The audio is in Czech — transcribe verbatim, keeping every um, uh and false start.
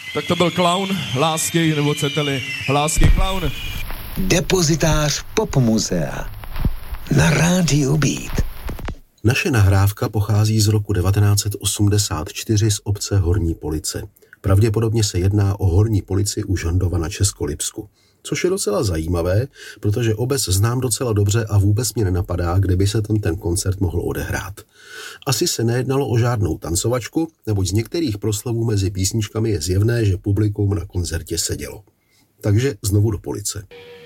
Tak to byl Klaun lásky, nebo chcete-li Lásky Klaun. Depozitář Popmuzea na rádiu Beat. Naše nahrávka pochází z roku devatenáct set osmdesát čtyři z obce Horní Police. Pravděpodobně se jedná o Horní Polici u Žandova na Českolipsku. Což je docela zajímavé, protože obec znám docela dobře a vůbec mě nenapadá, kde by se ten, ten koncert mohl odehrát. Asi se nejednalo o žádnou tancovačku, neboť z některých proslovů mezi písničkami je zjevné, že publikum na koncertě sedělo. Takže znovu do Police.